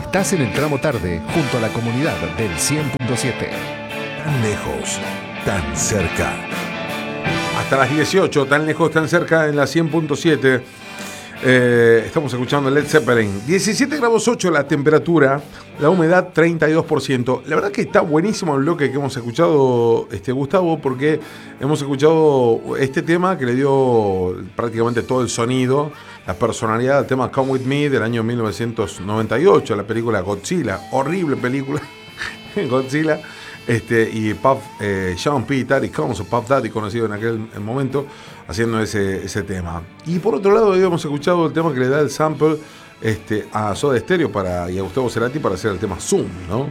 Estás en el tramo tarde, junto a la comunidad del 100.7. Tan lejos, tan cerca. Hasta las 18, tan lejos, tan cerca, en la 100.7. Estamos escuchando Led Zeppelin. 17 grados 8 la temperatura, la humedad 32%. La verdad que está buenísimo el bloque que hemos escuchado, Gustavo, porque hemos escuchado este tema que le dio prácticamente todo el sonido, la personalidad al tema Come With Me del año 1998, la película Godzilla, horrible película, Godzilla. Y Puff, Sean P. Daddy Combs, o Puff Daddy, conocido en aquel momento, haciendo ese tema. Y por otro lado, habíamos escuchado el tema que le da el sample a Soda Stereo y a Gustavo Cerati para hacer el tema Zoom, ¿no?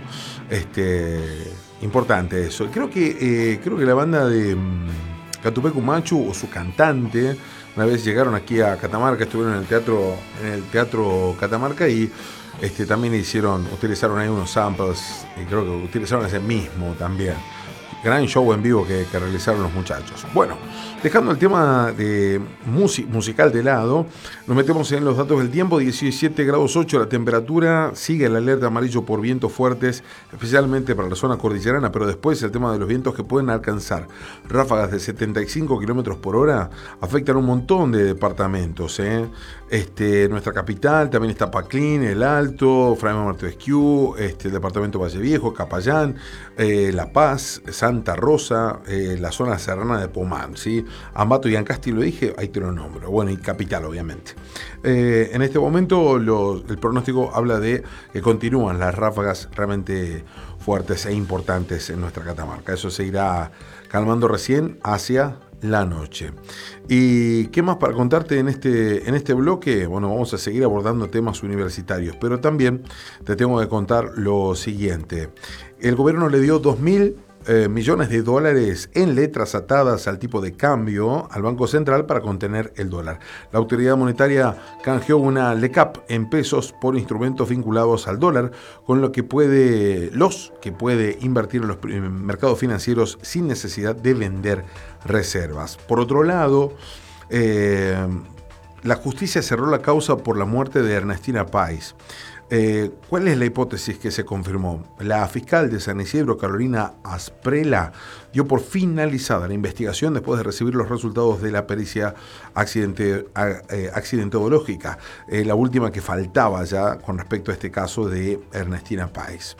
Importante eso. Creo que la banda de Catupecu Machu, o su cantante, una vez llegaron aquí a Catamarca, estuvieron en el teatro Catamarca y también utilizaron ahí unos samples, y creo que utilizaron ese mismo también. Gran show en vivo que realizaron los muchachos. Bueno, dejando el tema de musical de lado, nos metemos en los datos del tiempo. 17 grados 8 la temperatura, sigue el alerta amarillo por vientos fuertes, especialmente para la zona cordillerana, pero después el tema de los vientos que pueden alcanzar ráfagas de 75 kilómetros por hora afectan un montón de departamentos. Nuestra capital, también está Paclín, El Alto, Fray Martesquieu, el departamento Valle Viejo, Capayán, La Paz, Santa Rosa, la zona serrana de Pomán, ¿sí? Ambato y Ancasti, lo dije, ahí te lo nombro. Bueno, y Capital, obviamente. En este momento el pronóstico habla de que continúan las ráfagas realmente fuertes e importantes en nuestra Catamarca. Eso se irá calmando recién hacia la noche. ¿Y qué más para contarte en este bloque? Bueno, vamos a seguir abordando temas universitarios, pero también te tengo que contar lo siguiente. El gobierno le dio 2.000 millones de dólares en letras atadas al tipo de cambio al Banco Central para contener el dólar. La autoridad monetaria canjeó una LECAP en pesos por instrumentos vinculados al dólar, con lo que puede invertir en los mercados financieros sin necesidad de vender reservas. Por otro lado, la justicia cerró la causa por la muerte de Ernestina Páez. ¿Cuál es la hipótesis que se confirmó? La fiscal de San Isidro, Carolina Asprela, dio por finalizada la investigación después de recibir los resultados de la pericia accidentológica, la última que faltaba ya con respecto a este caso de Ernestina Páez.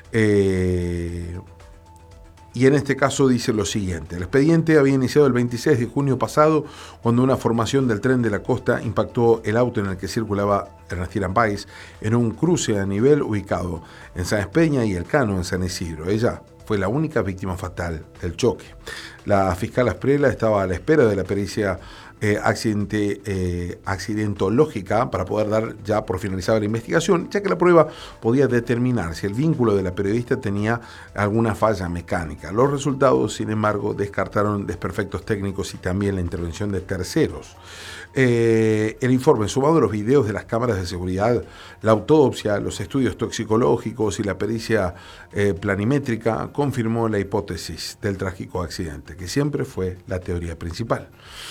Y en este caso dice lo siguiente: el expediente había iniciado el 26 de junio pasado, cuando una formación del tren de la costa impactó el auto en el que circulaba Ernestina Páez en un cruce a nivel ubicado en San Espeña y Elcano, en San Isidro. Ella fue la única víctima fatal del choque. La fiscal Asprela estaba a la espera de la pericia accidentológica para poder dar ya por finalizada la investigación, ya que la prueba podía determinar si el vínculo de la periodista tenía alguna falla mecánica. Los resultados, sin embargo, descartaron desperfectos técnicos y también la intervención de terceros. El informe, sumado a los videos de las cámaras de seguridad, la autopsia, los estudios toxicológicos y la pericia planimétrica, confirmó la hipótesis del trágico accidente, que siempre fue la teoría principal.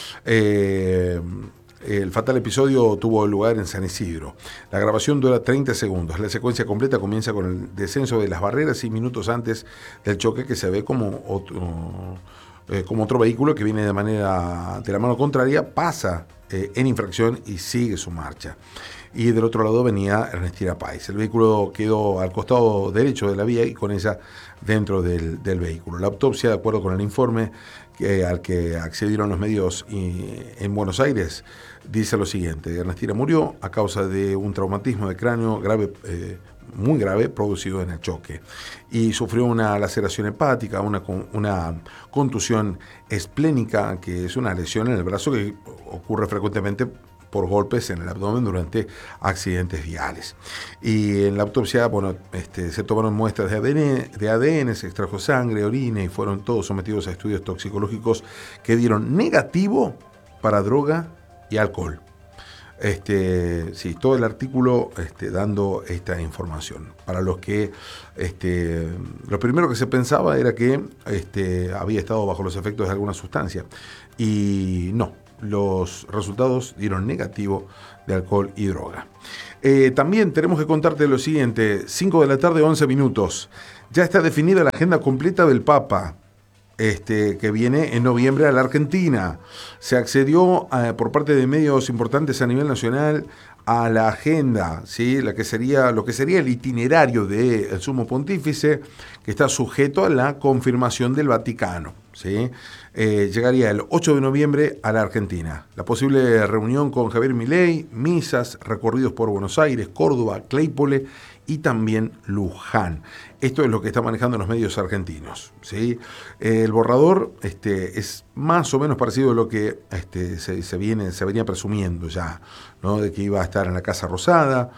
El fatal episodio tuvo lugar en San Isidro. La grabación dura 30 segundos. La secuencia completa comienza con el descenso de las barreras y minutos antes del choque, que se ve como otro vehículo que viene de la mano contraria, pasa en infracción y sigue su marcha. Y del otro lado venía Ernestina Páez. El vehículo quedó al costado derecho de la vía y con ella dentro del vehículo. La autopsia, de acuerdo con el informe al que accedieron los medios en Buenos Aires, dice lo siguiente: Ernestina murió a causa de un traumatismo de cráneo grave, muy grave, producido en el choque, y sufrió una laceración hepática, una contusión esplénica, que es una lesión en el brazo que ocurre frecuentemente por golpes en el abdomen durante accidentes viales. Y en la autopsia, se tomaron muestras de ADN, se extrajo sangre, orina, y fueron todos sometidos a estudios toxicológicos que dieron negativo para droga y alcohol. Todo el artículo dando esta información. Para los que lo primero que se pensaba era que había estado bajo los efectos de alguna sustancia, y no. Los resultados dieron negativo de alcohol y droga. También tenemos que contarte lo siguiente, 5 de la tarde, 11 minutos. Ya está definida la agenda completa del Papa, que viene en noviembre a la Argentina. Se accedió por parte de medios importantes a nivel nacional a la agenda, ¿sí? lo que sería el itinerario del Sumo Pontífice, que está sujeto a la confirmación del Vaticano, ¿sí? Llegaría el 8 de noviembre a la Argentina. La posible reunión con Javier Milei, misas, recorridos por Buenos Aires, Córdoba, Claypole y también Luján. Esto es lo que están manejando los medios argentinos, ¿sí? El borrador es más o menos parecido a lo que se venía presumiendo ya, ¿no? De que iba a estar en la Casa Rosada.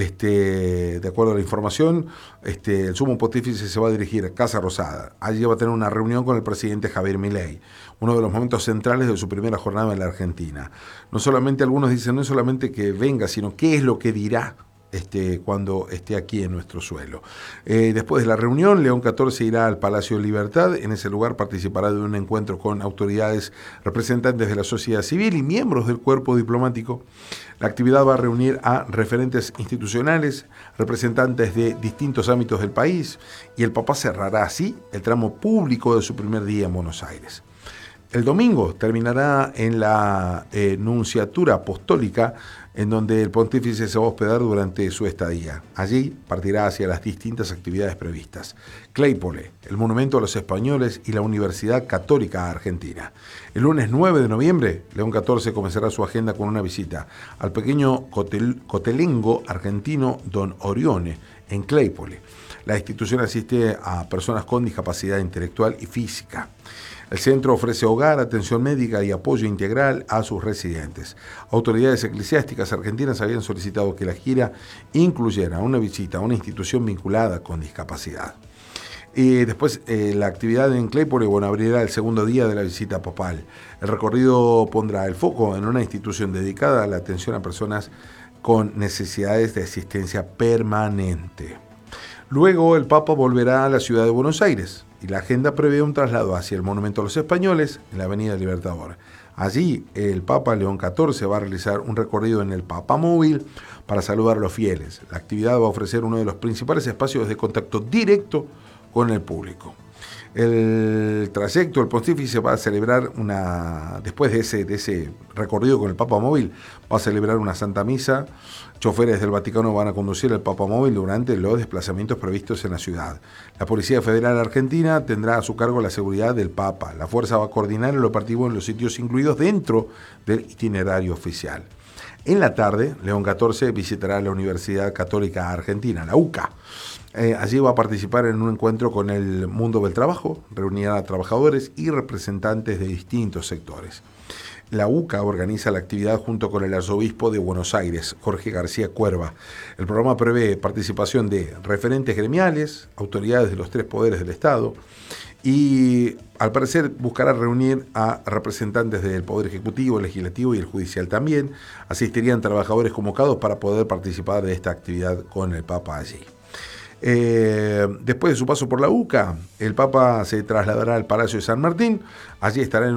De acuerdo a la información, el Sumo Pontífice se va a dirigir a Casa Rosada. Allí va a tener una reunión con el presidente Javier Milei, uno de los momentos centrales de su primera jornada en la Argentina. No solamente, algunos dicen, no es solamente que venga, sino qué es lo que dirá cuando esté aquí en nuestro suelo. Después de la reunión, León XIV irá al Palacio de Libertad. En ese lugar participará de un encuentro con autoridades, representantes de la sociedad civil y miembros del cuerpo diplomático. La actividad va a reunir a referentes institucionales, representantes de distintos ámbitos del país, y el Papa cerrará así el tramo público de su primer día en Buenos Aires. El domingo terminará en la Nunciatura Apostólica, en donde el pontífice se va a hospedar durante su estadía. Allí partirá hacia las distintas actividades previstas. Claypole, el Monumento a los Españoles y la Universidad Católica Argentina. El lunes 9 de noviembre, León XIV comenzará su agenda con una visita al pequeño cotelengo argentino Don Orione, en Claypole. La institución asiste a personas con discapacidad intelectual y física. El centro ofrece hogar, atención médica y apoyo integral a sus residentes. Autoridades eclesiásticas argentinas habían solicitado que la gira incluyera una visita a una institución vinculada con discapacidad. Y después la actividad en Claypole, abrirá el segundo día de la visita papal. El recorrido pondrá el foco en una institución dedicada a la atención a personas con necesidades de asistencia permanente. Luego el Papa volverá a la ciudad de Buenos Aires y la agenda prevé un traslado hacia el Monumento a los Españoles en la Avenida Libertador. Allí el Papa León XIV va a realizar un recorrido en el Papamóvil para saludar a los fieles. La actividad va a ofrecer uno de los principales espacios de contacto directo con el público. El trayecto, el pontífice va a celebrar después de ese recorrido con el Papamóvil, va a celebrar una Santa Misa. Choferes del Vaticano van a conducir el Papamóvil durante los desplazamientos previstos en la ciudad. La Policía Federal Argentina tendrá a su cargo la seguridad del Papa. La fuerza va a coordinar el operativo en los sitios incluidos dentro del itinerario oficial. En la tarde, León XIV visitará la Universidad Católica Argentina, la UCA. Allí va a participar en un encuentro con el mundo del trabajo, reunirá a trabajadores y representantes de distintos sectores. La UCA organiza la actividad junto con el arzobispo de Buenos Aires, Jorge García Cuerva. El programa prevé participación de referentes gremiales, autoridades de los tres poderes del Estado y, al parecer, buscará reunir a representantes del Poder Ejecutivo, el Legislativo y el Judicial también. Asistirían trabajadores convocados para poder participar de esta actividad con el Papa allí. Después de su paso por la UCA, el Papa se trasladará al Palacio de San Martín. Allí estará en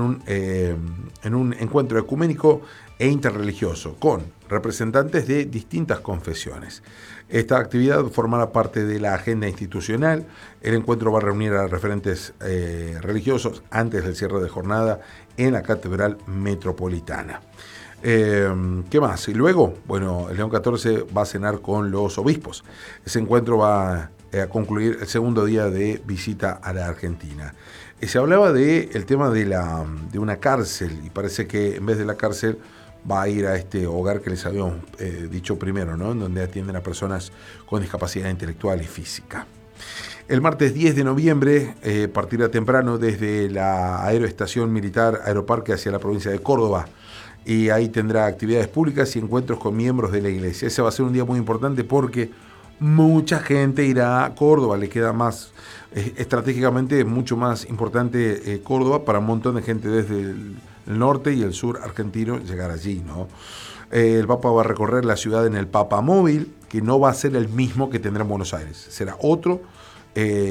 un encuentro ecuménico e interreligioso con representantes de distintas confesiones. Esta actividad formará parte de la agenda institucional. El encuentro va a reunir a referentes religiosos antes del cierre de jornada en la Catedral Metropolitana. ¿Qué más? Y luego, el León XIV va a cenar con los obispos. Ese encuentro va a concluir el segundo día de visita a la Argentina. Se hablaba del tema de una cárcel, y parece que en vez de la cárcel va a ir a este hogar que les habíamos dicho primero, ¿no? En donde atienden a personas con discapacidad intelectual y física. El martes 10 de noviembre partirá temprano desde la Aeroestación Militar Aeroparque hacia la provincia de Córdoba. Y ahí tendrá actividades públicas y encuentros con miembros de la iglesia. Ese va a ser un día muy importante porque mucha gente irá a Córdoba. Le queda más, estratégicamente, mucho más importante Córdoba para un montón de gente desde el norte y el sur argentino llegar allí, ¿no? El Papa va a recorrer la ciudad en el Papamóvil, que no va a ser el mismo que tendrá en Buenos Aires. Será otro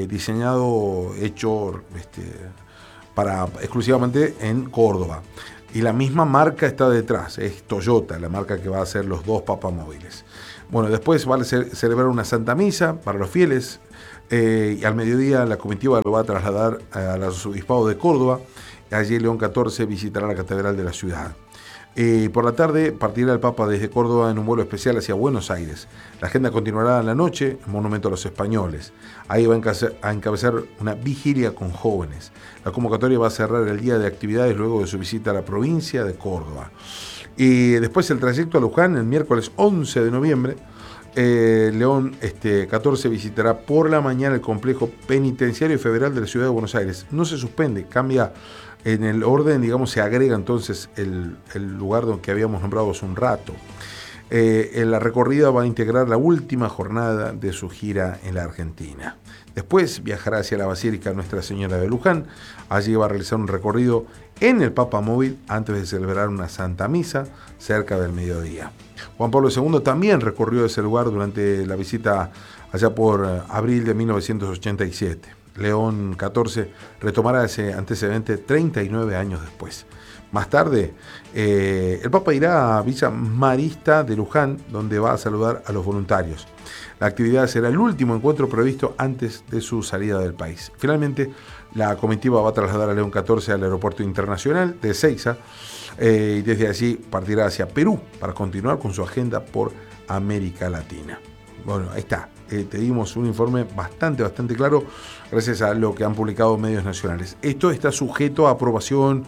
diseñado, hecho exclusivamente en Córdoba. y la misma marca está detrás, es Toyota, la marca que va a hacer los 2 papamóviles. Bueno, después va a celebrar una Santa Misa para los fieles, y al mediodía la comitiva lo va a trasladar al arzobispado de Córdoba. Allí León XIV visitará la catedral de la ciudad. Por la tarde partirá el Papa desde Córdoba en un vuelo especial hacia Buenos Aires. La agenda continuará en la noche en Monumento a los Españoles. Ahí va a encabezar una vigilia con jóvenes. La convocatoria va a cerrar el día de actividades luego de su visita a la provincia de Córdoba. Y después el trayecto a Luján el miércoles 11 de noviembre. León XIV visitará por la mañana el complejo penitenciario federal de la ciudad de Buenos Aires. No se suspende, cambia en el orden, digamos, se agrega entonces el lugar donde habíamos nombrado hace un rato. En la recorrida va a integrar la última jornada de su gira en la Argentina. Después viajará hacia la Basílica Nuestra Señora de Luján. Allí va a realizar un recorrido en el Papamóvil antes de celebrar una Santa Misa cerca del mediodía. Juan Pablo II también recorrió ese lugar durante la visita allá por abril de 1987. León XIV retomará ese antecedente 39 años después. Más tarde, el Papa irá a Villa Marista de Luján, donde va a saludar a los voluntarios. La actividad será el último encuentro previsto antes de su salida del país. Finalmente, la comitiva va a trasladar a León XIV al aeropuerto internacional de Ezeiza, y desde allí partirá hacia Perú para continuar con su agenda por América Latina. Bueno, ahí está. Te dimos un informe bastante claro gracias a lo que han publicado medios nacionales. Esto está sujeto a aprobación,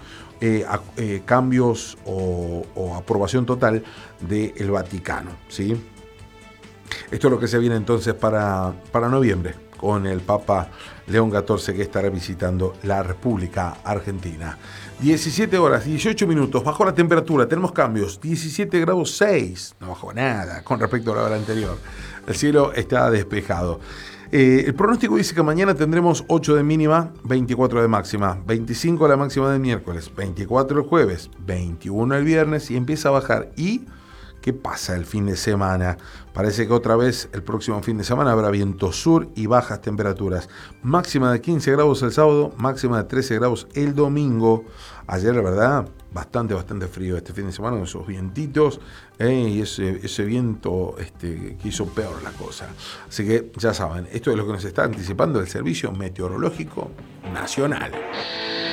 cambios o aprobación total del Vaticano, ¿sí? Esto es lo que se viene entonces para noviembre con el Papa León XIV, que estará visitando la República Argentina. 17 horas, 18 minutos, bajó la temperatura, tenemos cambios, 17 grados 6, no bajó nada con respecto a la hora anterior. El cielo está despejado. El pronóstico dice que mañana tendremos 8 de mínima, 24 de máxima, 25 la máxima del miércoles, 24 el jueves, 21 el viernes y empieza a bajar. ¿Y qué pasa el fin de semana? Parece que otra vez el próximo fin de semana habrá viento sur y bajas temperaturas. Máxima de 15 grados el sábado, máxima de 13 grados el domingo. Ayer, la verdad, bastante frío este fin de semana, con esos vientitos y ese viento que hizo peor la cosa. Así que ya saben, esto es lo que nos está anticipando el Servicio Meteorológico Nacional.